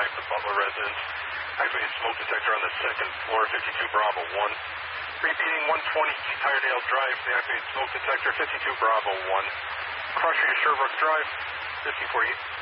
Drive, the Butler residence. Activated smoke detector on the second floor, 52 Bravo 1. Repeating 120 Tiredale Drive, the activated smoke detector, 52 Bravo 1. Crusher, Sherbrooke Drive, 54 East.